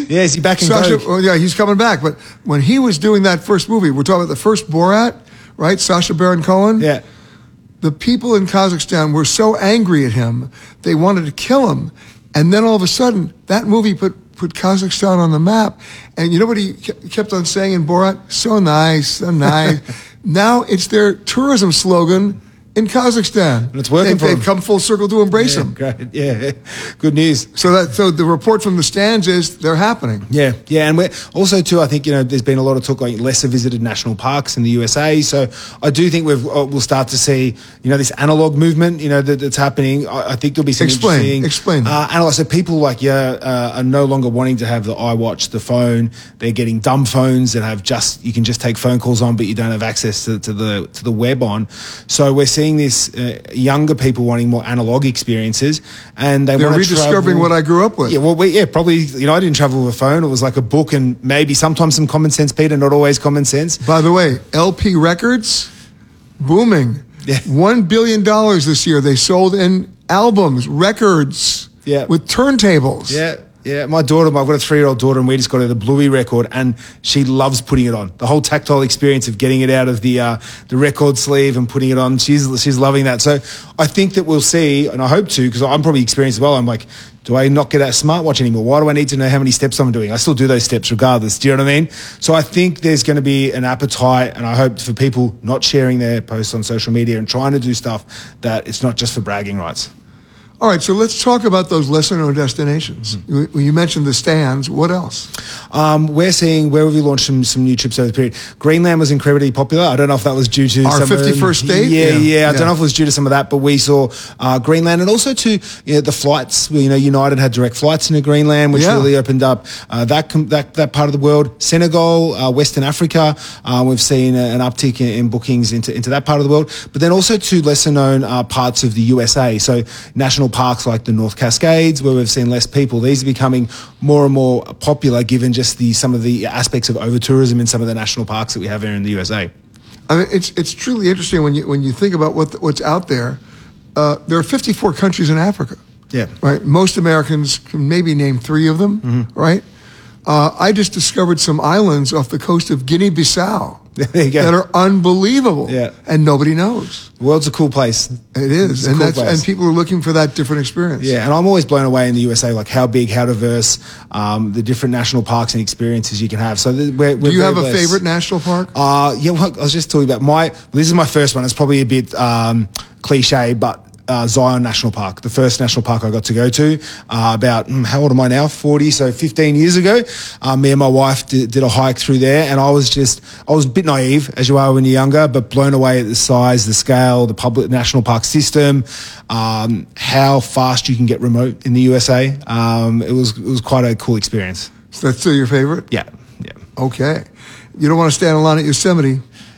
Yeah, is he back in Sacha, Vogue? oh, yeah, he's coming back. But when he was doing that first movie, we're talking about the first Borat, right? Sacha Baron Cohen. Yeah. The people in Kazakhstan were so angry at him, they wanted to kill him. And then all of a sudden, that movie put Kazakhstan on the map. And you know what he kept on saying in Borat? So nice, so nice. Now it's their tourism slogan in Kazakhstan. And it's working for them. They've come full circle to embrace them. Great. Yeah, good news. So the report from the stands is they're happening. Yeah, and we're also too. I think there's been a lot of talk like lesser visited national parks in the USA. So I do think we'll start to see this analog movement that's happening. I think there'll be some interesting. Explain. Analog. So people are no longer wanting to have the iWatch, the phone. They're getting dumb phones that have you can just take phone calls on, but you don't have access to the web on. So we're seeing this younger people wanting more analog experiences, and they're rediscovering what I grew up with. Yeah, well, probably. I didn't travel with a phone. It was like a book and maybe sometimes some common sense, Peter. Not always common sense. By the way, LP records booming. Yeah. $1 billion this year they sold in albums, records. Yeah. With turntables. Yeah. Yeah, my daughter, I've got a 3-year-old daughter, and we just got her the Bluey record, and she loves putting it on. The whole tactile experience of getting it out of the record sleeve and putting it on, she's loving that. So I think that we'll see, and I hope to, because I'm probably experienced as well. I'm like, do I not get that smartwatch anymore? Why do I need to know how many steps I'm doing? I still do those steps regardless. Do you know what I mean? So I think there's going to be an appetite, and I hope for people not sharing their posts on social media and trying to do stuff that it's not just for bragging rights. All right, so let's talk about those lesser-known destinations. Mm-hmm. You mentioned the stands. What else? We're seeing where have we launched some new trips over the period. Greenland was incredibly popular. I don't know if that was due to our 51st state. Yeah. I don't know if it was due to some of that, but we saw Greenland, and also to the flights. United had direct flights into Greenland, which really opened up that part of the world. Senegal, Western Africa, we've seen an uptick in bookings into that part of the world. But then also to lesser-known parts of the USA. So national parks like the North Cascades, where we've seen less people. These are becoming more and more popular given just some of the aspects of over-tourism in some of the national parks that we have here in the USA. I mean, it's truly interesting when you think about what's out there. There are 54 countries in Africa. Yeah. Right? Most Americans can maybe name 3 of them, right? I just discovered some islands off the coast of Guinea-Bissau that are unbelievable, and nobody knows. The world's a cool place. It is, and people are looking for that different experience. Yeah, and I'm always blown away in the USA, like how big, how diverse, the different national parks and experiences you can have. So we're do you have a favorite national park? Yeah, well, I was just talking about this is my first one. It's probably a bit cliche, but Zion National Park, the first national park I got to go to about, how old am I now? 40, so 15 years ago. Me and my wife did a hike through there, and I was a bit naive, as you are when you're younger, but blown away at the size, the scale, the public national park system, how fast you can get remote in the USA. It was quite a cool experience. So that's still your favorite? Yeah. Okay. You don't want to stand in line at Yosemite?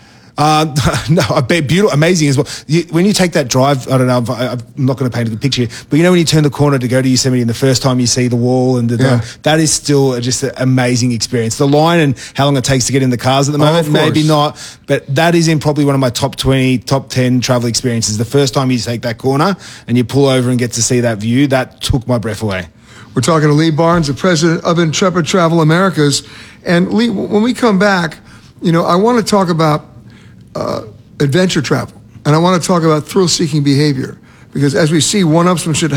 No, I bet beautiful, amazing as well. When you take that drive, I don't know, I'm not going to paint a good picture here, but when you turn the corner to go to Yosemite and the first time you see the wall and that is still just an amazing experience. The line and how long it takes to get in the cars at the moment, maybe not, but that is in probably one of my top 20, top 10 travel experiences. The first time you take that corner and you pull over and get to see that view, that took my breath away. We're talking to Lee Barnes, the president of Intrepid Travel Americas. And Lee, when we come back, I want to talk about adventure travel, and I want to talk about thrill-seeking behavior, because as we see one-upsmanship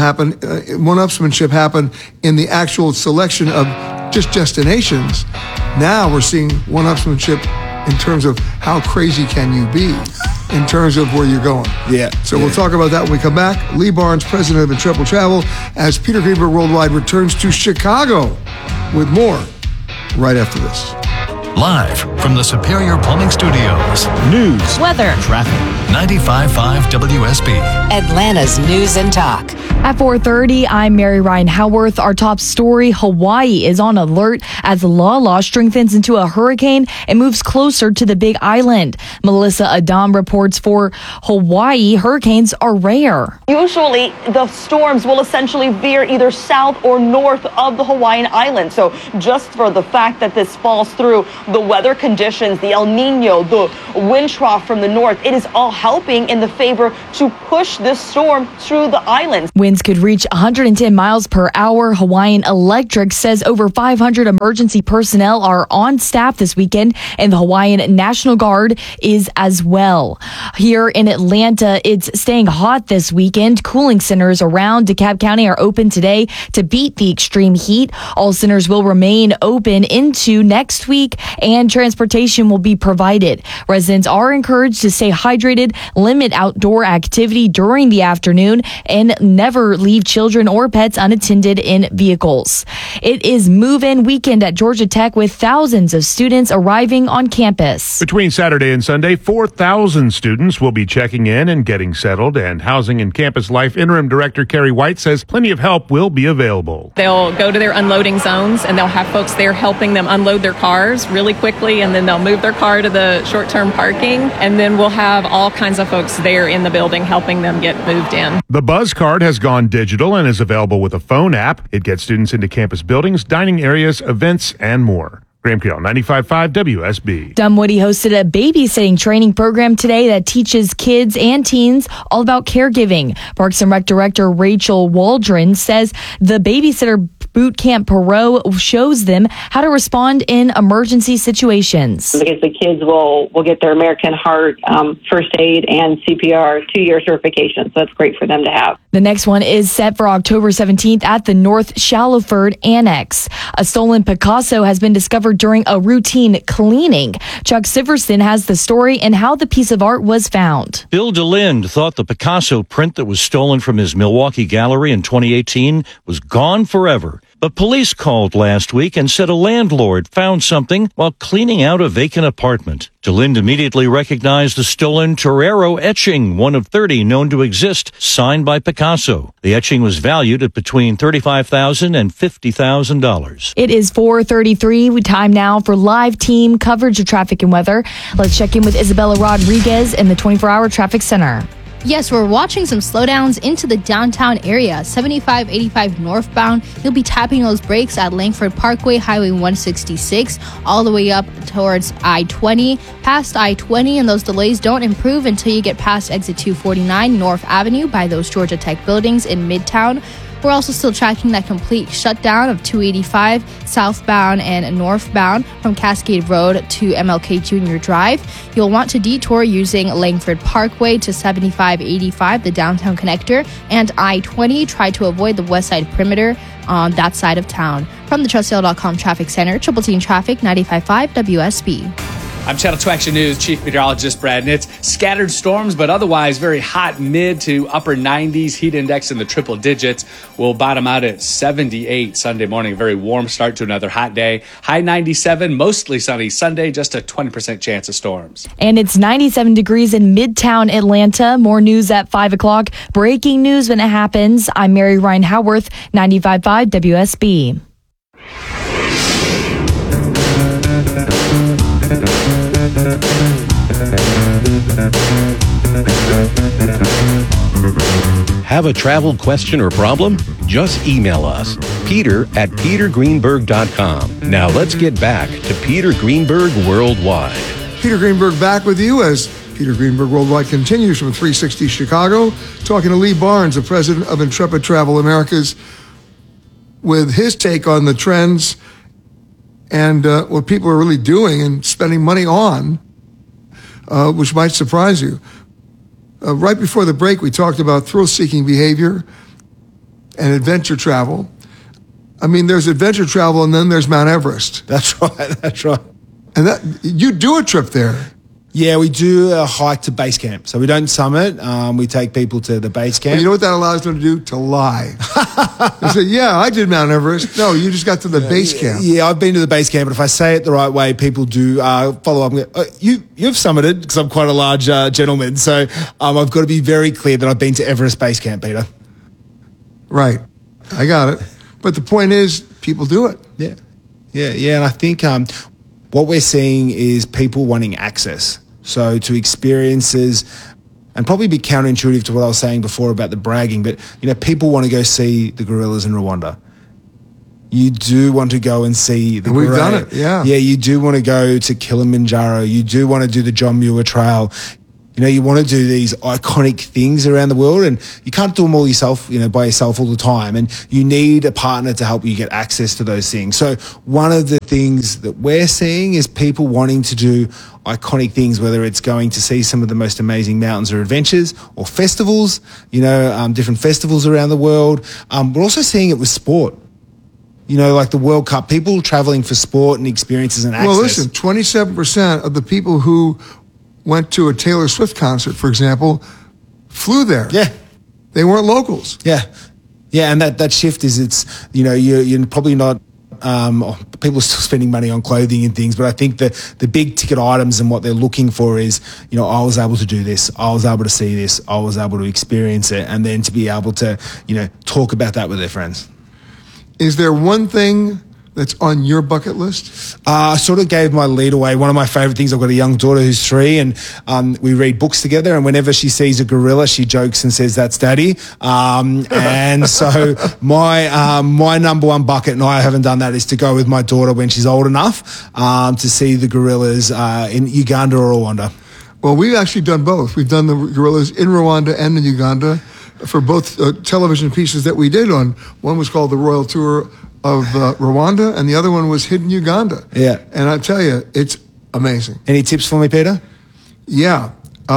happen in the actual selection of just destinations, now we're seeing one-upsmanship in terms of how crazy can you be in terms of where you're going. So we'll talk about that when we come back. Lee Barnes, president of Intrepid Travel, as Peter Greenberg Worldwide returns to Chicago with more right after this. Live from the Superior Plumbing Studios. News, weather, traffic. 95.5 WSB. Atlanta's News and Talk. At 4:30, I'm Mary Ryan Howarth. Our top story, Hawaii is on alert as Lala strengthens into a hurricane and moves closer to the Big Island. Melissa Adam reports for Hawaii, hurricanes are rare. Usually, the storms will essentially veer either south or north of the Hawaiian island. So just for the fact that this falls through, the weather conditions, the El Nino, the wind trough from the north, it is all helping in the favor to push this storm through the islands. Winds could reach 110 miles per hour. Hawaiian Electric says over 500 emergency personnel are on staff this weekend, and the Hawaiian National Guard is as well. Here in Atlanta, it's staying hot this weekend. Cooling centers around DeKalb County are open today to beat the extreme heat. All centers will remain open into next week, and transportation will be provided. Residents are encouraged to stay hydrated, limit outdoor activity during the afternoon, and never leave children or pets unattended in vehicles. It is move-in weekend at Georgia Tech with thousands of students arriving on campus. Between Saturday and Sunday, 4,000 students will be checking in and getting settled, and Housing and Campus Life Interim Director Carrie White says plenty of help will be available. They'll go to their unloading zones, and they'll have folks there helping them unload their cars really quickly, and then they'll move their car to the short-term parking, and then we'll have all kinds of folks there in the building helping them get moved in. The Buzz Card has gone digital and is available with a phone app. It gets students into campus buildings, dining areas, events, and more. Graham Creel, 95.5 WSB. Dunwoody hosted a babysitting training program today that teaches kids and teens all about caregiving. Parks and Rec Director Rachel Waldron says the babysitter boot camp Perot shows them how to respond in emergency situations. Because the kids will get their American Heart first aid and CPR 2-year certification. So that's great for them to have. The next one is set for October 17th at the North Shallowford Annex. A stolen Picasso has been discovered during a routine cleaning. Chuck Siverson has the story and how the piece of art was found. Bill DeLinde thought the Picasso print that was stolen from his Milwaukee gallery in 2018 was gone forever. But police called last week and said a landlord found something while cleaning out a vacant apartment. DeLinde immediately recognized the stolen Torero etching, one of 30 known to exist, signed by Picasso. The etching was valued at between $35,000 and $50,000. It is 4:33. Time now for live team coverage of traffic and weather. Let's check in with Isabella Rodriguez in the 24-hour traffic center. Yes, we're watching some slowdowns into the downtown area. 75-85 northbound. You'll be tapping those brakes at Langford Parkway, Highway 166, all the way up towards I-20. Past I-20, and those delays don't improve until you get past exit 249 North Avenue by those Georgia Tech buildings in Midtown. We're also still tracking that complete shutdown of 285 southbound and northbound from Cascade Road to MLK Jr. Drive. You'll want to detour using Langford Parkway to 75-85, the downtown connector, and I-20. Try to avoid the west side perimeter on that side of town. From the TrustL.com Traffic Center, Triple T Traffic, 95.5 WSB. I'm Channel 2 Action News Chief Meteorologist Brad Nitz. Scattered storms, but otherwise very hot mid to upper 90s. Heat index in the triple digits. Will bottom out at 78 Sunday morning. Very warm start to another hot day. High 97, mostly sunny Sunday. Just a 20% chance of storms. And it's 97 degrees in Midtown Atlanta. More news at 5 o'clock. Breaking news when it happens. I'm Mary Ryan Howarth, 95.5 WSB. Have a travel question or problem? Just email us, peter@petergreenberg.com. Now let's get back to Peter Greenberg Worldwide. Peter Greenberg back with you as Peter Greenberg Worldwide continues from 360 Chicago, talking to Lee Barnes, the president of Intrepid Travel Americas, with his take on the trends and what people are really doing and spending money on, which might surprise you. Right before the break, we talked about thrill-seeking behavior and adventure travel. I mean, there's adventure travel, and then there's Mount Everest. That's right. That's right. And that you do a trip there. Yeah, we do a hike to base camp. So we don't summit. We take people to the base camp. Well, you know what that allows them to do? To lie. They say, yeah, I did Mount Everest. No, you just got to the base camp. Yeah, I've been to the base camp, but if I say it the right way, people do follow up and go, you've summited, because I'm quite a large gentleman. So I've got to be very clear that I've been to Everest Base Camp, Peter. Right. I got it. But the point is, people do it. Yeah. And I think what we're seeing is people wanting access. So to experiences, and probably be counterintuitive to what I was saying before about the bragging, but people want to go see the gorillas in Rwanda. You do want to go and see the We've done it, yeah. Yeah, you do want to go to Kilimanjaro. You do want to do the John Muir Trail. you want to do these iconic things around the world, and you can't do them all yourself, by yourself all the time. And you need a partner to help you get access to those things. So one of the things that we're seeing is people wanting to do iconic things, whether it's going to see some of the most amazing mountains or adventures or festivals, different festivals around the world. We're also seeing it with sport. Like the World Cup, people traveling for sport and experiences and access. Well, listen, 27% of the people who went to a Taylor Swift concert, for example, flew there. Yeah. They weren't locals. Yeah. Yeah, and that shift is you're probably not, people are still spending money on clothing and things, but I think the big ticket items and what they're looking for is, I was able to do this, I was able to see this, I was able to experience it, and then to be able to, talk about that with their friends. Is there one thing that's on your bucket list? I sort of gave my lead away. One of my favorite things, I've got a young daughter who's 3, and we read books together, and whenever she sees a gorilla, she jokes and says, "That's Daddy." And so my number one bucket, and I haven't done that, is to go with my daughter when she's old enough to see the gorillas in Uganda or Rwanda. Well, we've actually done both. We've done the gorillas in Rwanda and in Uganda for both television pieces that we did on. One was called The Royal Tour of Rwanda, and the other one was Hidden Uganda. Yeah. And I tell you, it's amazing. Any tips for me, Peter? Yeah.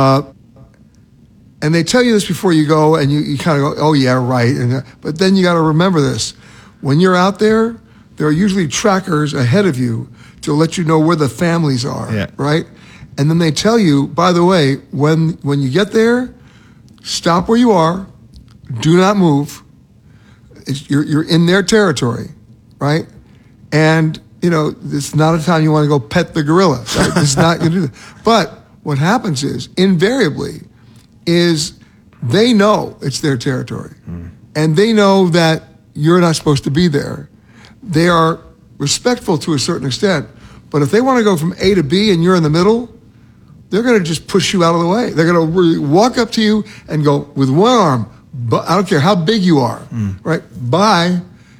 And they tell you this before you go, and you kind of go, oh, yeah, right. But then you got to remember this. When you're out there, there are usually trackers ahead of you to let you know where the families are, right? And then they tell you, by the way, when you get there, stop where you are, do not move. You're in their territory, right? And, it's not a time you want to go pet the gorilla. Right? It's not going to do that. But what happens is, invariably, is they know it's their territory. And they know that you're not supposed to be there. They are respectful to a certain extent. But if they want to go from A to B and you're in the middle, they're going to just push you out of the way. They're going to walk up to you and go with one arm, but I don't care how big you are, right? Bye.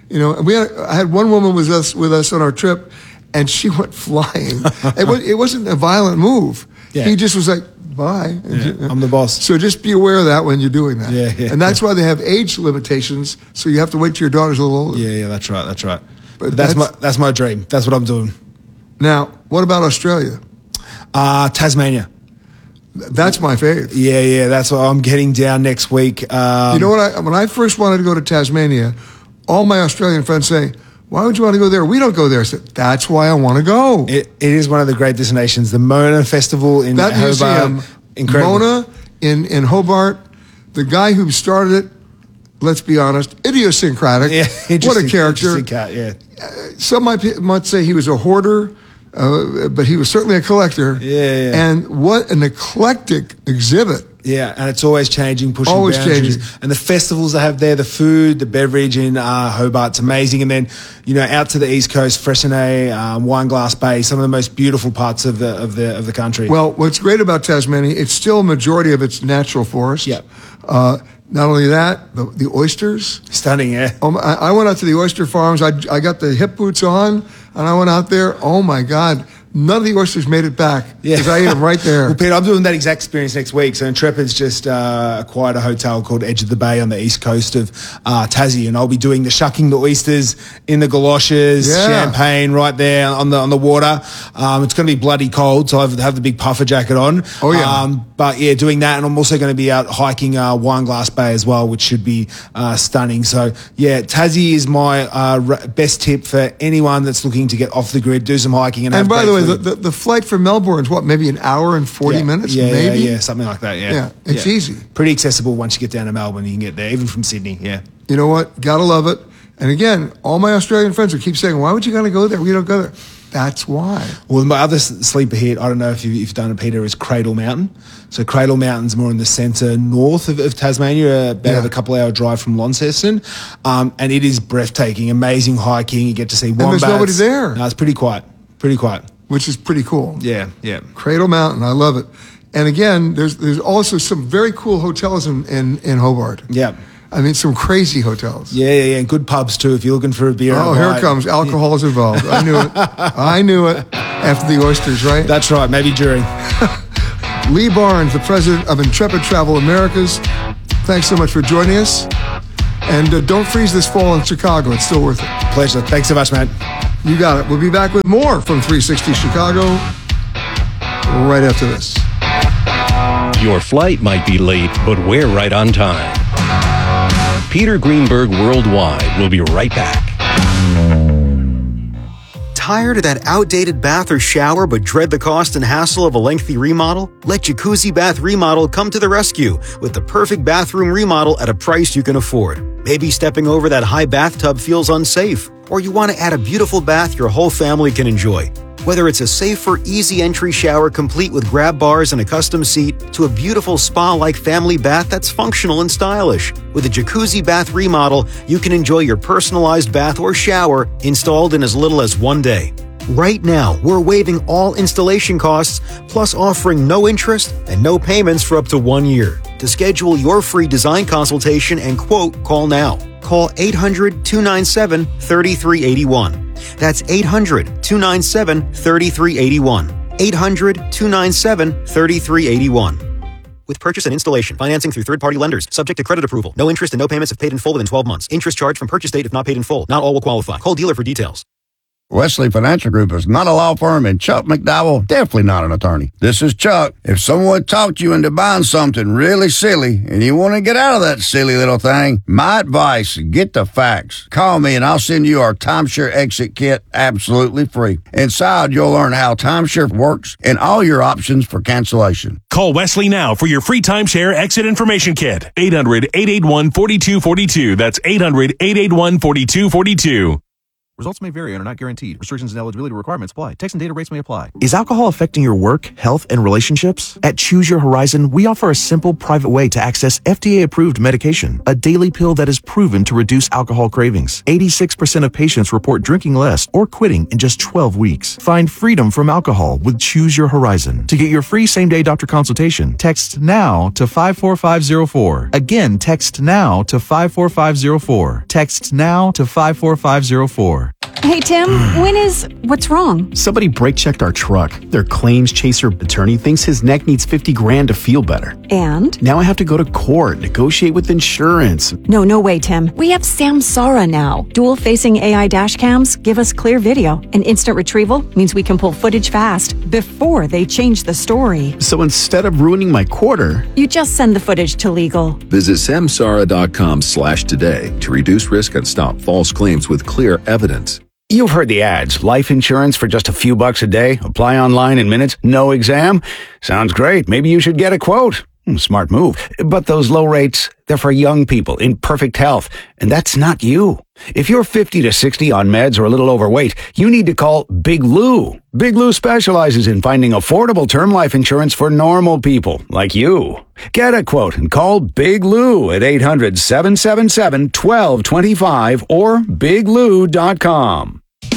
I had one woman with us on our trip, and she went flying. It wasn't a violent move. Yeah. He just was like, bye. Yeah, I'm the boss. So just be aware of that when you're doing that. Yeah. And that's why they have age limitations, so you have to wait till your daughter's a little older. Yeah, that's right. But that's my dream. That's what I'm doing. Now, what about Australia? Tasmania. That's my fave. Yeah. That's what I'm getting down next week. You know what? When I first wanted to go to Tasmania, all my Australian friends say, "Why would you want to go there? We don't go there." I said, "That's why I want to go." It is one of the great destinations. The Mona Festival in that Hobart, museum, incredible. Mona in Hobart. The guy who started it, let's be honest, idiosyncratic. Yeah, what a character. Yeah. Some might say he was a hoarder. But he was certainly a collector. Yeah. And what an eclectic exhibit. Yeah, and it's always changing, pushing always boundaries. Changing. And the festivals they have there, the food, the beverage in Hobart's amazing. And then, out to the East Coast, Freixenet, Wineglass Bay, some of the most beautiful parts of the country. Well, what's great about Tasmania, it's still a majority of its natural forest. Yeah. Not only that, the oysters. Stunning, yeah. I went out to the oyster farms. I got the hip boots on, and I went out there. Oh, my God. None of the oysters made it back because I ate them right there. Well, Peter, I'm doing that exact experience next week. So Intrepid's just acquired a hotel called Edge of the Bay on the east coast of Tassie, and I'll be doing the shucking the oysters in the galoshes, champagne right there on the water. It's going to be bloody cold, so I have the big puffer jacket on. Oh, yeah. But, yeah, doing that, and I'm also going to be out hiking Wineglass Bay as well, which should be stunning. So, yeah, Tassie is my best tip for anyone that's looking to get off the grid, do some hiking. And by the way, the flight from Melbourne's maybe an hour and 40 minutes? Maybe? Yeah, something like that, Yeah, it's easy. Pretty accessible once you get down to Melbourne. You can get there, even from Sydney, yeah. You know what? Gotta love it. And again, all my Australian friends will keep saying, why would you gotta go there? We don't go there. That's why. Well, my other sleeper hit, I don't know if you've done it, Peter, is Cradle Mountain. So Cradle Mountain's more in the centre north of Tasmania, about a couple-hour drive from Launceston. And it is breathtaking, amazing hiking. You get to see wombats. And there's nobody there. No, it's pretty quiet. Which is pretty cool. Yeah. Cradle Mountain, I love it. And again, there's also some very cool hotels in Hobart. Yeah. I mean, some crazy hotels. Yeah, and good pubs too if you're looking for a beer. Oh, here it comes. Alcohol is involved. I knew it. After the oysters, right? That's right. Maybe during. Lee Barnes, the president of Intrepid Travel Americas. Thanks so much for joining us. And don't freeze this fall in Chicago. It's still worth it. Pleasure. Thanks so much, Matt. You got it. We'll be back with more from 360 Chicago right after this. Your flight might be late, but we're right on time. Peter Greenberg Worldwide will be right back. Tired of that outdated bath or shower but dread the cost and hassle of a lengthy remodel? Let Jacuzzi Bath Remodel come to the rescue with the perfect bathroom remodel at a price you can afford. Maybe stepping over that high bathtub feels unsafe, or you want to add a beautiful bath your whole family can enjoy. Whether it's a safer, easy entry shower complete with grab bars and a custom seat, to a beautiful spa-like family bath that's functional and stylish. With a Jacuzzi Bath Remodel, you can enjoy your personalized bath or shower installed in as little as 1 day. Right now, we're waiving all installation costs, plus offering no interest and no payments for up to 1 year. To schedule your free design consultation and quote, call now. Call 800-297-3381. That's 800-297-3381. 800-297-3381. With purchase and installation, financing through third-party lenders, subject to credit approval. No interest and no payments if paid in full within 12 months. Interest charged from purchase date if not paid in full. Not all will qualify. Call dealer for details. Wesley Financial Group is not a law firm, and Chuck McDowell definitely not an attorney. This is Chuck. If someone talked you into buying something really silly and you want to get out of that silly little thing, my advice, get the facts. Call me and I'll send you our timeshare exit kit absolutely free. Inside, you'll learn how timeshare works and all your options for cancellation. Call Wesley now for your free timeshare exit information kit. 800-881-4242. That's 800-881-4242. Results may vary and are not guaranteed. Restrictions and eligibility requirements apply. Text and data rates may apply. Is alcohol affecting your work, health, and relationships? At Choose Your Horizon, we offer a simple, private way to access FDA-approved medication, a daily pill that is proven to reduce alcohol cravings. 86% of patients report drinking less or quitting in just 12 weeks. Find freedom from alcohol with Choose Your Horizon. To get your free same-day doctor consultation, text NOW to 54504. Again, text NOW to 54504. Text NOW to 54504. Hey, Tim, what's wrong? Somebody brake checked our truck. Their claims chaser attorney thinks his neck needs $50,000 to feel better. And? Now I have to go to court, negotiate with insurance. No way, Tim. We have Samsara now. Dual-facing AI dash cams give us clear video, and instant retrieval means we can pull footage fast before they change the story. So instead of ruining my quarter, you just send the footage to legal. Visit samsara.com/today to reduce risk and stop false claims with clear evidence. You've heard the ads. Life insurance for just a few bucks a day. Apply online in minutes. No exam. Sounds great. Maybe you should get a quote. Smart move. But those low rates, they're for young people in perfect health. And that's not you. If you're 50 to 60 on meds or a little overweight, you need to call Big Lou. Big Lou specializes in finding affordable term life insurance for normal people like you. Get a quote and call Big Lou at 800-777-1225 or biglou.com.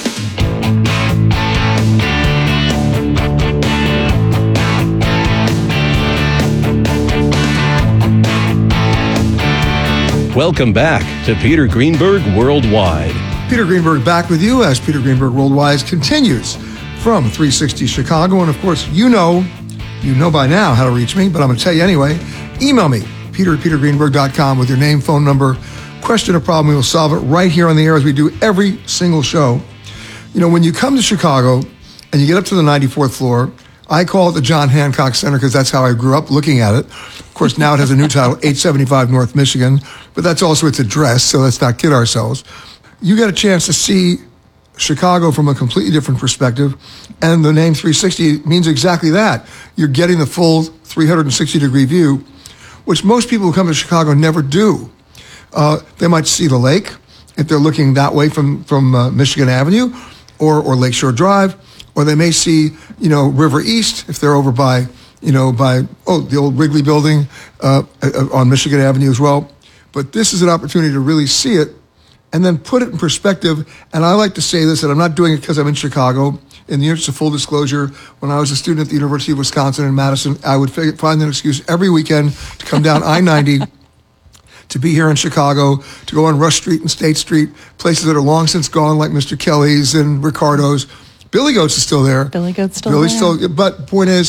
Welcome back to Peter Greenberg Worldwide. Peter Greenberg back with you as Peter Greenberg Worldwide continues from 360 Chicago. And of course, you know by now how to reach me, but I'm going to tell you anyway. Email me, peter@petergreenberg.com with your name, phone number, question or problem. We will solve it right here on the air as we do every single show. You know, when you come to Chicago and you get up to the 94th floor, I call it the John Hancock Center because that's how I grew up looking at it. Of course, now it has a new title, 875 North Michigan, but that's also its address, so let's not kid ourselves. You get a chance to see Chicago from a completely different perspective, and the name 360 means exactly that. You're getting the full 360-degree view, which most people who come to Chicago never do. They might see the lake if they're looking that way from Michigan Avenue or Lakeshore Drive, or they may see, River East if they're over by the old Wrigley building on Michigan Avenue as well. But this is an opportunity to really see it and then put it in perspective. And I like to say this, and I'm not doing it because I'm in Chicago. In the interest of full disclosure, when I was a student at the University of Wisconsin in Madison, I would find an excuse every weekend to come down I-90 to be here in Chicago, to go on Rush Street and State Street, places that are long since gone, like Mr. Kelly's and Ricardo's. Billy Goat's is still there. Billy Goat's still there. But point is,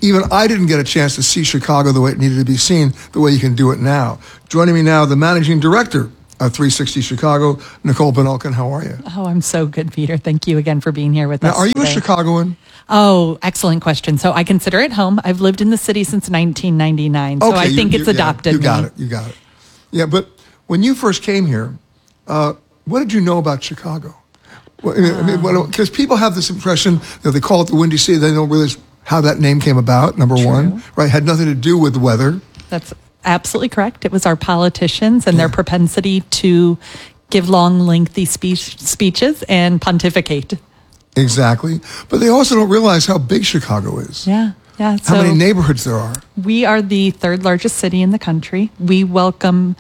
even I didn't get a chance to see Chicago the way it needed to be seen, the way you can do it now. Joining me now, the managing director of 360 Chicago, Nicole Benelkin. How are you? Oh, I'm so good, Peter. Thank you again for being here with us. Now, are you today. a Chicagoan? Oh, excellent question. So I consider it home. I've lived in the city since 1999, so I think it's adopted You got me. it. You got it. Yeah, but when you first came here, what did you know about Chicago? Because people have this impression that they call it the Windy City. They don't realize how that name came about, number one, right? Had nothing to do with the weather. That's absolutely correct. It was our politicians and their propensity to give long, lengthy speeches and pontificate. Exactly. But they also don't realize how big Chicago is. Yeah. How So many neighborhoods there are. we are the third largest city in the country. We welcome,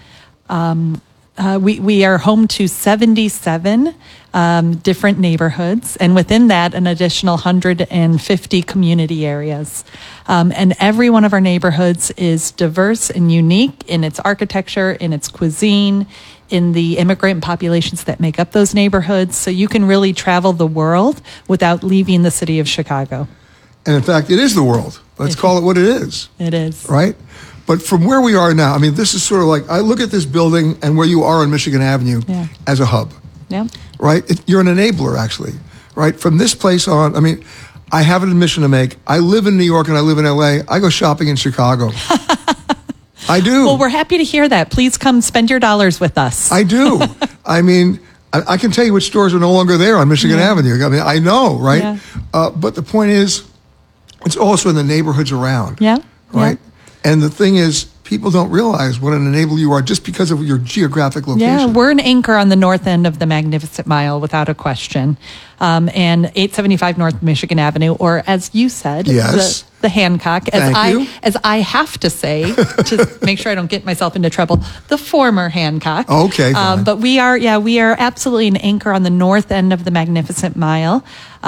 we are home to 77 different neighborhoods, and within that, an additional 150 community areas. And every one of our neighborhoods is diverse and unique in its architecture, in its cuisine, in the immigrant populations that make up those neighborhoods. So you can really travel the world without leaving the city of Chicago. And in fact, it is the world. Let's call it what it is. It is. Right? But from where we are now, I mean, this is sort of like, I look at this building and where you are on Michigan Avenue as a hub. Yeah. Right? You're an enabler, actually. Right? From this place on, I mean, I have an admission to make. I live in New York and I live in LA. I go shopping in Chicago. I do. Well, we're happy to hear that. Please come spend your dollars with us. I do. I mean, I can tell you which stores are no longer there on Michigan Avenue. I mean, I know, right? Yeah. But the point is, it's also in the neighborhoods around. Yeah. Right? And the thing is, people don't realize what an enabler you are just because of your geographic location. Yeah, we're an anchor on the north end of the Magnificent Mile, without a question. And 875 North Michigan Avenue, or as you said, the Hancock, as I have to say, to make sure I don't get myself into trouble, the former Hancock. Okay. But we are absolutely an anchor on the north end of the Magnificent Mile.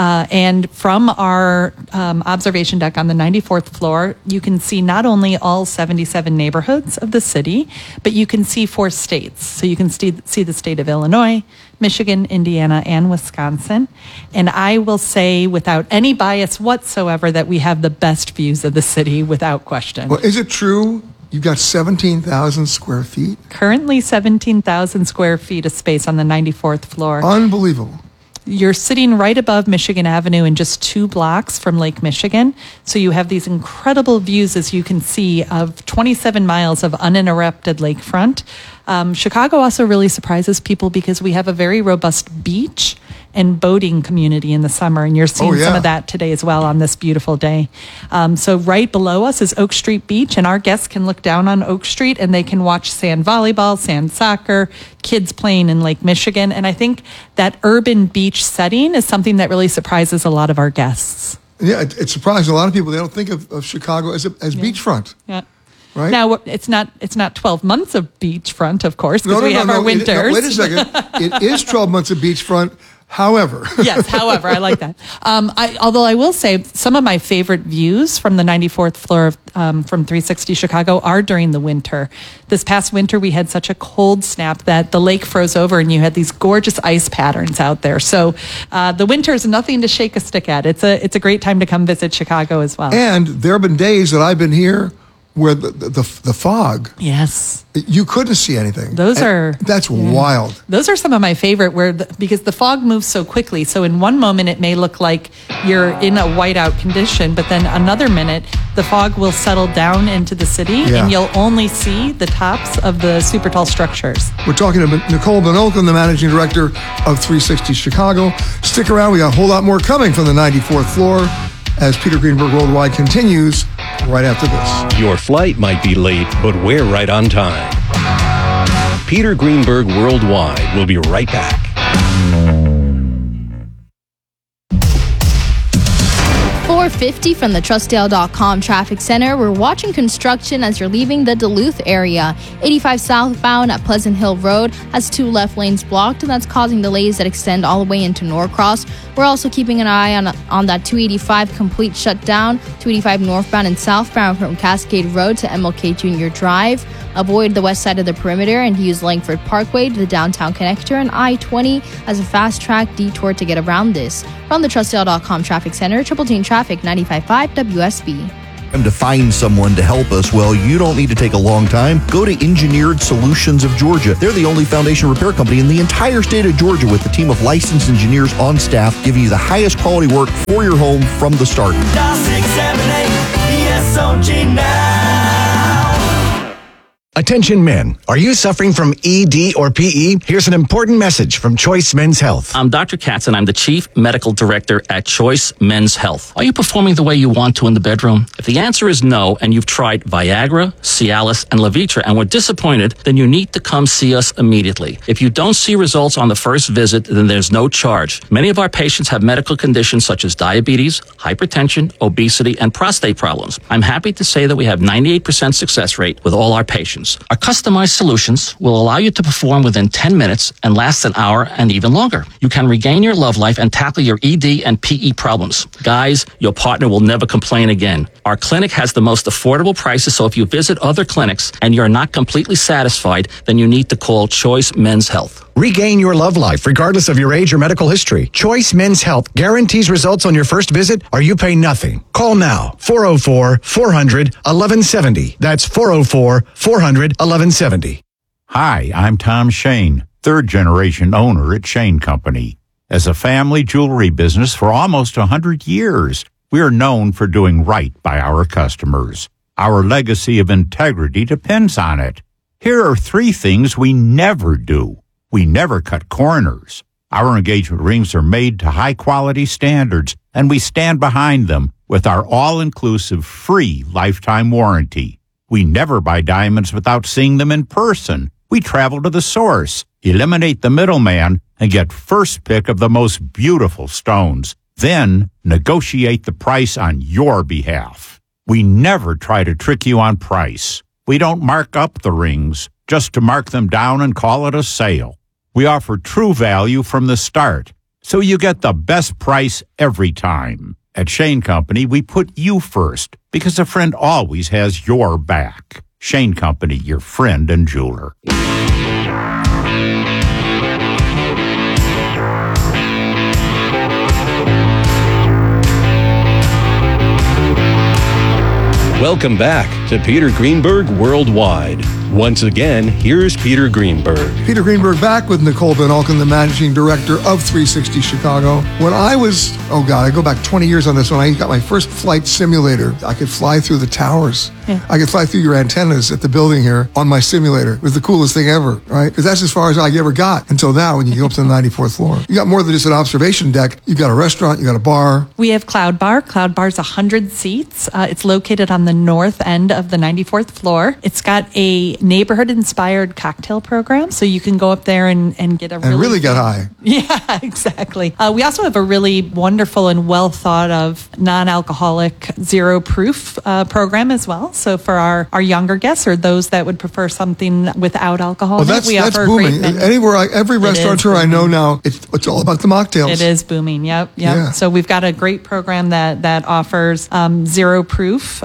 And from our observation deck on the 94th floor, you can see not only all 77 neighborhoods of the city, but you can see 4 states. So you can see the state of Illinois, Michigan, Indiana, and Wisconsin. And I will say, without any bias whatsoever, that we have the best views of the city, without question. Well, is it true you've got 17,000 square feet? Currently 17,000 square feet of space on the 94th floor. Unbelievable. You're sitting right above Michigan Avenue and just 2 blocks from Lake Michigan. So you have these incredible views, as you can see, of 27 miles of uninterrupted lakefront. Chicago also really surprises people because we have a very robust beach and boating community in the summer, and you're seeing some of that today as well on this beautiful day. So right below us is Oak Street Beach, and our guests can look down on Oak Street and they can watch sand volleyball, sand soccer, kids playing in Lake Michigan. And I think that urban beach setting is something that really surprises a lot of our guests. Yeah, it surprises a lot of people. They don't think of Chicago as beachfront. Yeah. Right? Now, it's not 12 months of beachfront, of course, because we have our winters. Wait a second. It is 12 months of beachfront. However. Yes, however, I like that. Although I will say some of my favorite views from the 94th floor of, from 360 Chicago are during the winter. This past winter, we had such a cold snap that the lake froze over and you had these gorgeous ice patterns out there. So the winter is nothing to shake a stick at. It's a great time to come visit Chicago as well. And there have been days that I've been here where the fog. Yes. You couldn't see anything. That's wild. Those are some of my favorite because the fog moves so quickly. So in one moment it may look like you're in a whiteout condition, but then another minute the fog will settle down into the city and you'll only see the tops of the super tall structures. We're talking to Nicole Benelkin, the managing director of 360 Chicago. Stick around. We got a whole lot more coming from the 94th floor as Peter Greenberg Worldwide continues right after this. Your flight might be late, but we're right on time. Peter Greenberg Worldwide will be right back. 450 from the Trustdale.com Traffic Center. We're watching construction as you're leaving the Duluth area. 85 southbound at Pleasant Hill Road has 2 left lanes blocked, and that's causing delays that extend all the way into Norcross. We're also keeping an eye on that 285 complete shutdown, 285 northbound and southbound from Cascade Road to MLK Junior Drive. Avoid the west side of the perimeter and use Langford Parkway to the downtown connector and I-20 as a fast-track detour to get around this. From the Trustdale.com Traffic Center, Triple Team Traffic 95.5 WSB. To find someone to help us, well, you don't need to take a long time. Go to Engineered Solutions of Georgia. They're the only foundation repair company in the entire state of Georgia with a team of licensed engineers on staff giving you the highest quality work for your home from the start. Dial 678 ESOG now. Attention men, are you suffering from ED or PE? Here's an important message from Choice Men's Health. I'm Dr. Katz and I'm the Chief Medical Director at Choice Men's Health. Are you performing the way you want to in the bedroom? If the answer is no and you've tried Viagra, Cialis, and Levitra and were disappointed, then you need to come see us immediately. If you don't see results on the first visit, then there's no charge. Many of our patients have medical conditions such as diabetes, hypertension, obesity, and prostate problems. I'm happy to say that we have 98% success rate with all our patients. Our customized solutions will allow you to perform within 10 minutes and last an hour and even longer. You can regain your love life and tackle your ED and PE problems. Guys, your partner will never complain again. Our clinic has the most affordable prices, so if you visit other clinics and you're not completely satisfied, then you need to call Choice Men's Health. Regain your love life regardless of your age or medical history. Choice Men's Health guarantees results on your first visit or you pay nothing. Call now, 404-400-1170. That's 404-400-1170. Hi, I'm Tom Shane, third-generation owner at Shane Company. As a family jewelry business for almost 100 years, we are known for doing right by our customers. Our legacy of integrity depends on it. Here are 3 things we never do. We never cut corners. Our engagement rings are made to high-quality standards, and we stand behind them with our all-inclusive free lifetime warranty. We never buy diamonds without seeing them in person. We travel to the source, eliminate the middleman, and get first pick of the most beautiful stones. Then negotiate the price on your behalf. We never try to trick you on price. We don't mark up the rings just to mark them down and call it a sale. We offer true value from the start, so you get the best price every time. At Shane Company, we put you first because a friend always has your back. Shane Company, your friend and jeweler. Welcome back to Peter Greenberg Worldwide. Once again, here's Peter Greenberg. Peter Greenberg back with Nicole Ben Alkin, the managing director of 360 Chicago. When I was, I go back 20 years on this when I got my first flight simulator. I could fly through the towers. Yeah. I could fly through your antennas at the building here on my simulator. It was the coolest thing ever, right? Because that's as far as I ever got until now when you go up to the 94th floor. You got more than just an observation deck. You got a restaurant, you got a bar. We have Cloud Bar. Cloud Bar's 100 seats. It's located on the north end of the 94th floor. It's got a neighborhood-inspired cocktail program, so you can go up there and get a really get high. Yeah, exactly. We also have a really wonderful and well-thought-of non-alcoholic zero-proof program as well. So for our younger guests or those that would prefer something without alcohol, that's booming. Every restaurateur I know now, it's all about the mocktails. It is booming. Yep. Yeah. So we've got a great program that offers zero-proof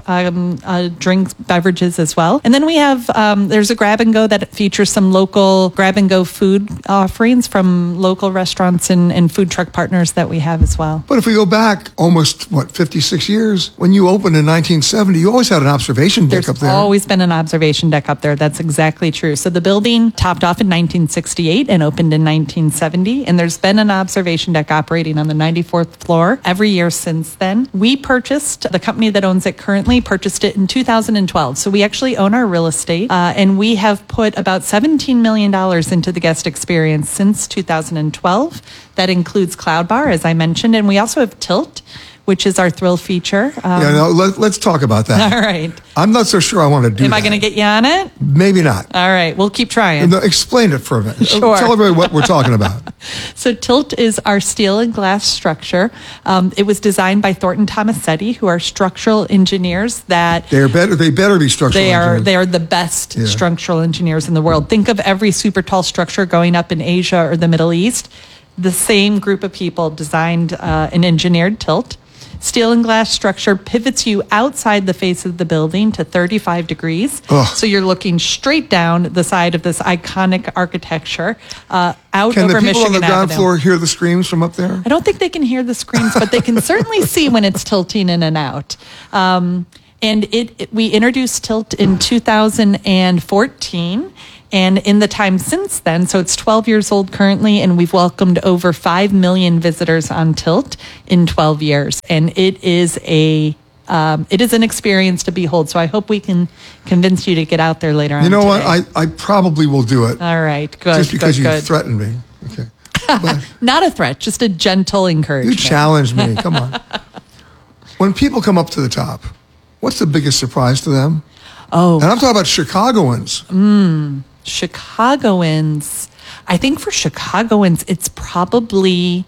drinks, beverages as well. And then we have there's a grab and go that features some local grab and go food offerings from local restaurants and food truck partners that we have as well. But if we go back almost 56 years, when you opened in 1970, you always had an observation deck up there. There's always been an observation deck up there. That's exactly true. So the building topped off in 1968 and opened in 1970, and there's been an observation deck operating on the 94th floor every year since then. We purchased, the company that owns it currently purchased it in 2012. So we actually own our real estate, and we have put about $17 million into the guest experience since 2012. That includes Cloud Bar, as I mentioned, and we also have Tilt, which is our thrill feature. Let's talk about that. All right. I'm not so sure I want to do Am I going to get you on it? Maybe not. All right. We'll keep trying. No, explain it for a minute. Sure. Tell everybody what we're talking about. So Tilt is our steel and glass structure. It was designed by Thornton Tomasetti, who are structural engineers that... They better be structural engineers. They are the best structural engineers in the world. Think of every super tall structure going up in Asia or the Middle East. The same group of people designed and engineered Tilt. Steel and glass structure pivots you outside the face of the building to 35 degrees. Ugh. So you're looking straight down the side of this iconic architecture out over Michigan Avenue. Can the people on the ground floor hear the screams from up there? I don't think they can hear the screams, but they can certainly see when it's tilting in and out. And we introduced Tilt in 2014. And in the time since then, so it's 12 years old currently, and we've welcomed over 5 million visitors on Tilt in 12 years. And it is an experience to behold. So I hope we can convince you to get out there later on. You know what? I probably will do it. All right, good. Just because you good. threatened me. Okay. Not a threat, just a gentle encouragement. You challenged me. Come on. When people come up to the top, what's the biggest surprise to them? Oh. And I'm talking about Chicagoans. Chicagoans. I think for Chicagoans, it's probably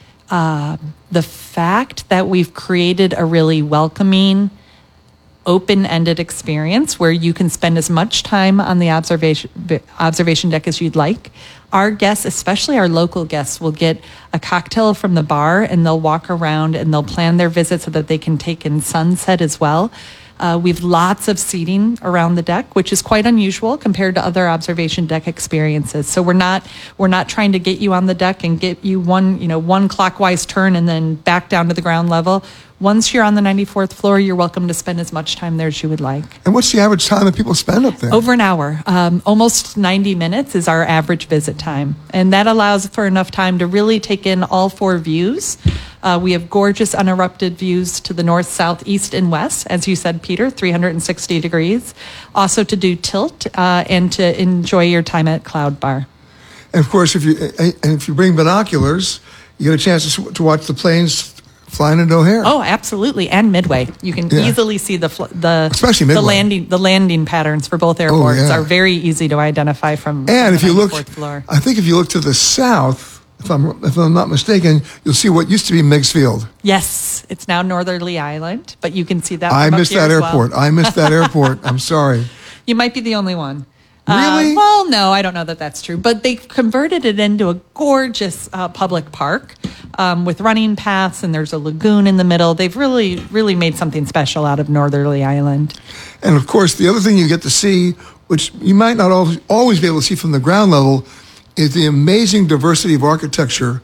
the fact that we've created a really welcoming, open-ended experience where you can spend as much time on the observation deck as you'd like. Our guests, especially our local guests, will get a cocktail from the bar, and they'll walk around and they'll plan their visit so that they can take in sunset as well. We've lots of seating around the deck, which is quite unusual compared to other observation deck experiences. So we're not trying to get you on the deck and get you one clockwise turn and then back down to the ground level. Once you're on the 94th floor, you're welcome to spend as much time there as you would like. And what's the average time that people spend up there? Over an hour. Almost 90 minutes is our average visit time. And that allows for enough time to really take in all 4 views. We have gorgeous uninterrupted views to the north, south, east, and west. As you said, Peter, 360 degrees. Also to do tilt and to enjoy your time at Cloud Bar. And of course, if you bring binoculars, you get a chance to watch the planes flying into O'Hare. Oh, absolutely, and Midway. You can easily see especially Midway. the landing patterns for both airports are very easy to identify from. And if you look, floor. I think if you look to the south, if I'm not mistaken, you'll see what used to be Meigs Field. Yes, it's now Northerly Island, but you can see that. I missed that airport. Well. I missed that airport. I'm sorry. You might be the only one. Really? Well, no, I don't know that that's true. But they converted it into a gorgeous public park with running paths, and there's a lagoon in the middle. They've really, really made something special out of Northerly Island. And of course, the other thing you get to see, which you might not always be able to see from the ground level, is the amazing diversity of architecture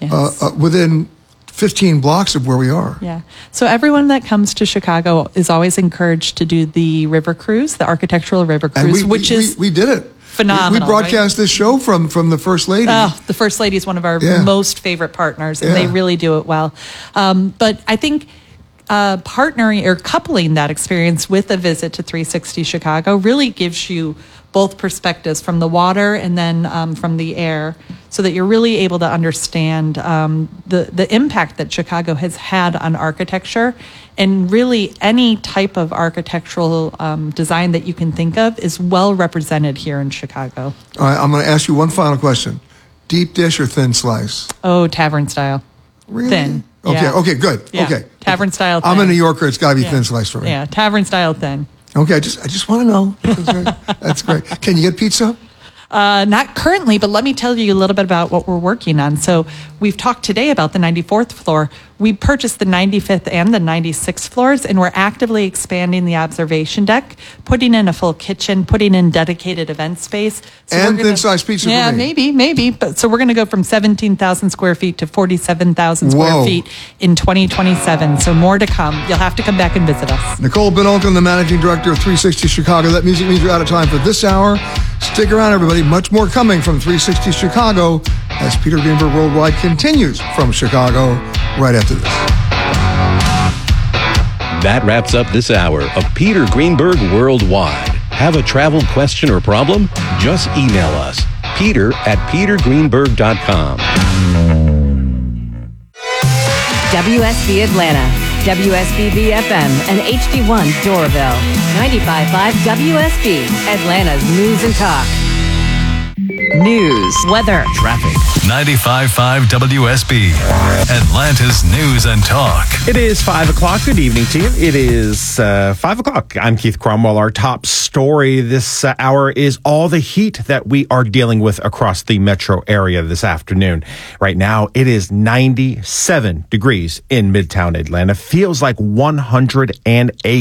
within 15 blocks of where we are. Yeah. So everyone that comes to Chicago is always encouraged to do the river cruise, the architectural river cruise, which is we did it. Phenomenal. We broadcast this show from the First Lady. Oh, the First Lady is one of our most favorite partners, and they really do it well. But I think partnering or coupling that experience with a visit to 360 Chicago really gives you both perspectives from the water and then from the air, so that you're really able to understand the impact that Chicago has had on architecture. And really any type of architectural design that you can think of is well represented here in Chicago. All right, I'm going to ask you one final question. Deep dish or thin slice? Oh, tavern style. Really? Thin. Okay, Yeah. Okay, good. Yeah. Okay. Tavern style thin. I'm a New Yorker. It's got to be thin slice for me. Yeah, tavern style thin. Okay, I just want to know. That's great. Can you get pizza? Not currently, but let me tell you a little bit about what we're working on. So we've talked today about the 94th floor. We purchased the 95th and the 96th floors, and we're actively expanding the observation deck, putting in a full kitchen, putting in dedicated event space. So and thin-sized pizza for me. Yeah, maybe. But so we're going to go from 17,000 square feet to 47,000 square feet in 2027. So more to come. You'll have to come back and visit us. Nicole Binolkin, the managing director of 360 Chicago. That music means we're out of time for this hour. Stick around, everybody. Much more coming from 360 Chicago as Peter Greenberg Worldwide continues from Chicago right after this. That wraps up this hour of Peter Greenberg Worldwide. Have a travel question or problem? Just email us, peter@petergreenberg.com. WSB Atlanta, WSBB FM, and HD1 Doraville. 95.5 WSB, Atlanta's news and talk. News, weather, traffic. 95.5 WSB, Atlanta's news and talk. It is 5 o'clock. Good evening to you. It is 5 o'clock. I'm Keith Cromwell. Our top story this hour is all the heat that we are dealing with across the metro area this afternoon. Right now, it is 97 degrees in Midtown Atlanta. Feels like 108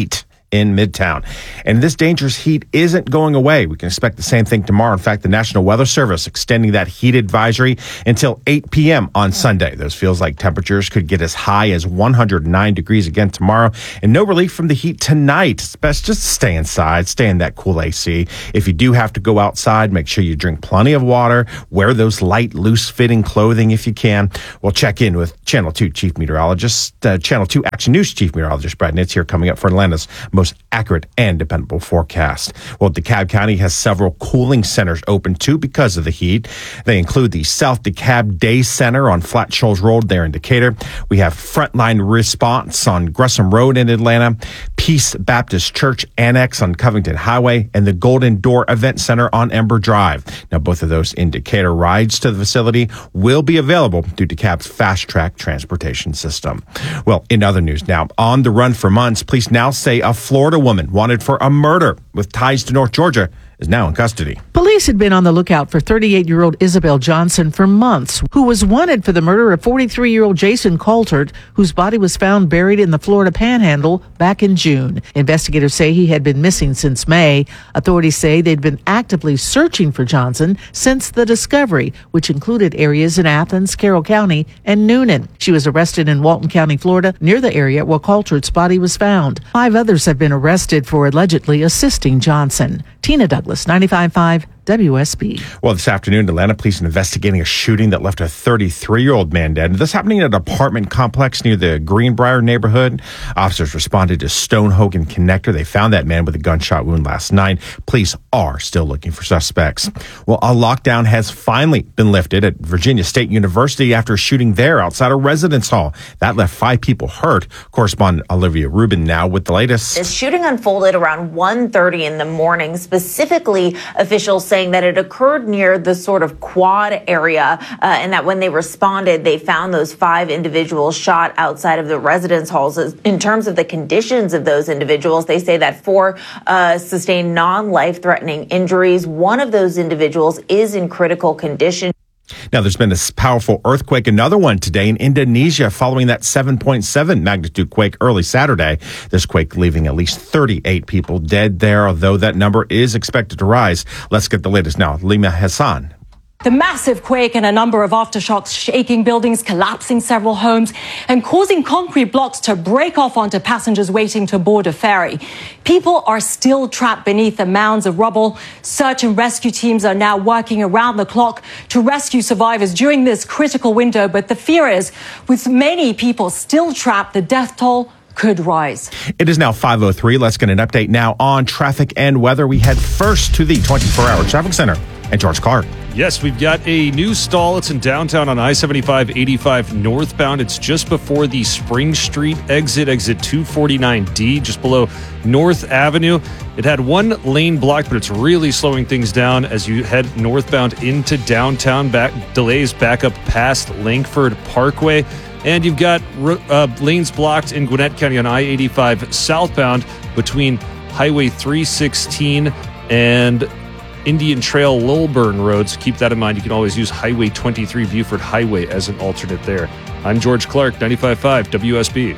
in Midtown. And this dangerous heat isn't going away. We can expect the same thing tomorrow. In fact, the National Weather Service extending that heat advisory until 8 p.m. on Sunday. Those feels like temperatures could get as high as 109 degrees again tomorrow. And no relief from the heat tonight. It's best just to stay inside, stay in that cool AC. If you do have to go outside, make sure you drink plenty of water, wear those light, loose-fitting clothing if you can. We'll check in with Channel 2 Chief Meteorologist, Channel 2 Action News Chief Meteorologist Brad Nitz here coming up for Atlanta's most accurate and dependable forecast. Well, DeKalb County has several cooling centers open too because of the heat. They include the South DeKalb Day Center on Flat Shoals Road there in Decatur. We have Frontline Response on Gresham Road in Atlanta, Peace Baptist Church Annex on Covington Highway, and the Golden Door Event Center on Ember Drive. Now, both of those in Decatur. Rides to the facility will be available through DeKalb's Fast Track transportation system. Well, in other news now, on the run for months, police now say a Florida woman wanted for a murder with ties to North Georgia is now in custody. Police had been on the lookout for 38-year-old Isabel Johnson for months, who was wanted for the murder of 43-year-old Jason Coulthard, whose body was found buried in the Florida Panhandle back in June. Investigators say he had been missing since May. Authorities say they'd been actively searching for Johnson since the discovery, which included areas in Athens, Carroll County, and Noonan. She was arrested in Walton County, Florida, near the area where Coulthard's body was found. 5 others have been arrested for allegedly assisting Johnson. Tina Douglas, 95.5 WSB. Well, this afternoon, Atlanta police investigating a shooting that left a 33-year-old man dead. This happening at an apartment complex near the Greenbrier neighborhood. Officers responded to Stonehogan Connector. They found that man with a gunshot wound last night. Police are still looking for suspects. Well, a lockdown has finally been lifted at Virginia State University after a shooting there outside a residence hall. That left 5 people hurt. Correspondent Olivia Rubin now with the latest. This shooting unfolded around 1:30 in the morning. Specifically, officials saying that it occurred near the sort of quad area and that when they responded, they found those 5 individuals shot outside of the residence halls. In terms of the conditions of those individuals, they say that 4 sustained non-life-threatening injuries. One of those individuals is in critical condition. Now, there's been this powerful earthquake, another one today in Indonesia following that 7.7 magnitude quake early Saturday. This quake leaving at least 38 people dead there, although that number is expected to rise. Let's get the latest now. Lima Hassan. The massive quake and a number of aftershocks shaking buildings, collapsing several homes, and causing concrete blocks to break off onto passengers waiting to board a ferry. People are still trapped beneath the mounds of rubble. Search and rescue teams are now working around the clock to rescue survivors during this critical window. But the fear is, with many people still trapped, the death toll could rise. It is now 5:03. Let's get an update now on traffic and weather. We head first to the 24-hour traffic center and George Clark. Yes, we've got a new stall. It's in downtown on I-75-85 northbound. It's just before the Spring Street exit 249D, just below North Avenue. It had 1 lane blocked, but it's really slowing things down as you head northbound into downtown. Delays back up past Langford Parkway. And you've got lanes blocked in Gwinnett County on I-85 southbound between Highway 316 and Indian Trail Lilburn roads. Keep that in mind. You can always use Highway 23 Buford Highway as an alternate there. I'm George Clark, 95.5 WSB.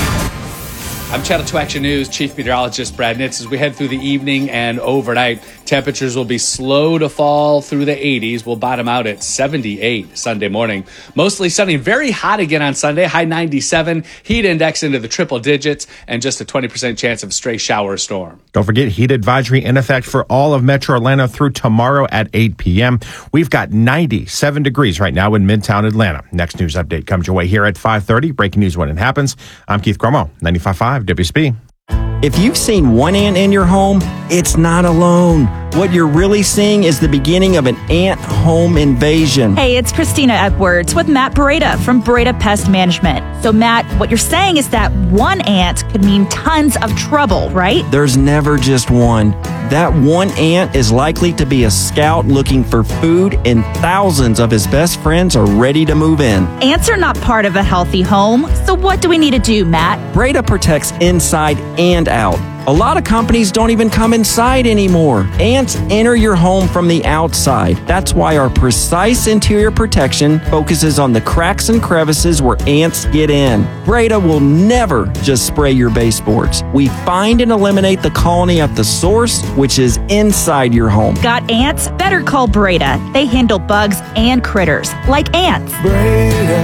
I'm Channel 2 Action News Chief Meteorologist Brad Nitz. As we head through the evening and overnight, temperatures will be slow to fall through the 80s. We'll bottom out at 78 Sunday morning. Mostly sunny, very hot again on Sunday, high 97, heat index into the triple digits, and just a 20% chance of a stray shower or storm. Don't forget, heat advisory in effect for all of Metro Atlanta through tomorrow at 8 p.m. We've got 97 degrees right now in Midtown Atlanta. Next news update comes your way here at 5:30. Breaking news when it happens. I'm Keith Cromwell, 95.5 WSB. If you've seen one ant in your home, it's not alone. What you're really seeing is the beginning of an ant home invasion. Hey, it's Christina Edwards with Matt Beretta from Beretta Pest Management. So, Matt, what you're saying is that one ant could mean tons of trouble, right? There's never just one. That one ant is likely to be a scout looking for food, and thousands of his best friends are ready to move in. Ants are not part of a healthy home, so what do we need to do, Matt? Beretta protects inside and out. A lot of companies don't even come inside anymore. Ants enter your home from the outside. That's why our Precise Interior Protection focuses on the cracks and crevices where ants get in. Breda will never just spray your baseboards. We find and eliminate the colony at the source, which is inside your home. Got ants? Better call Breda. They handle bugs and critters, like ants. Breda,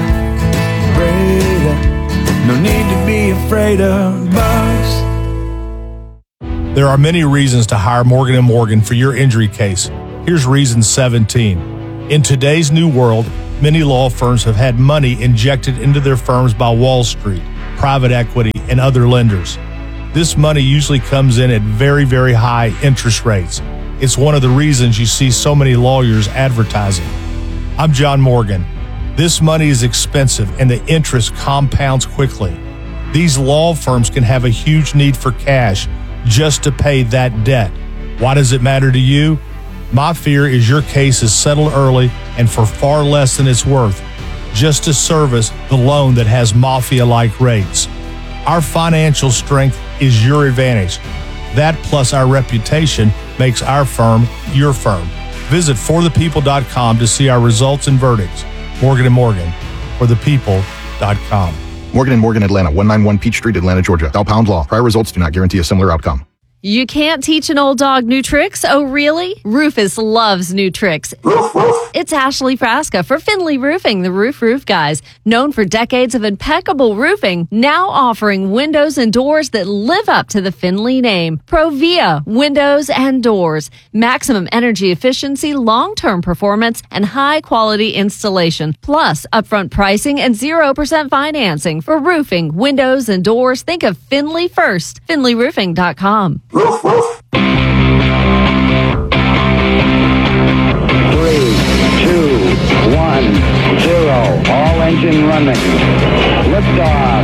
no need to be afraid of bugs. There are many reasons to hire Morgan & Morgan for your injury case. Here's reason 17. In today's new world, many law firms have had money injected into their firms by Wall Street, private equity, and other lenders. This money usually comes in at very, very high interest rates. It's one of the reasons you see so many lawyers advertising. I'm John Morgan. This money is expensive and the interest compounds quickly. These law firms can have a huge need for cash just to pay that debt. Why does it matter to you? My fear is your case is settled early and for far less than it's worth, just to service the loan that has mafia-like rates. Our financial strength is your advantage. That plus our reputation makes our firm your firm. Visit forthepeople.com to see our results and verdicts. Morgan & Morgan, forthepeople.com. Morgan & Morgan, Atlanta, 191 Peach Street, Atlanta, Georgia. Thou pound law. Prior results do not guarantee a similar outcome. You can't teach an old dog new tricks? Oh, really? Rufus loves new tricks. It's Ashley Frasca for Finley Roofing, the roof guys. Known for decades of impeccable roofing, now offering windows and doors that live up to the Finley name. Provia Windows and Doors. Maximum energy efficiency, long-term performance, and high-quality installation. Plus, upfront pricing and 0% financing. For roofing, windows, and doors, think of Finley first. FinleyRoofing.com. Woof, woof.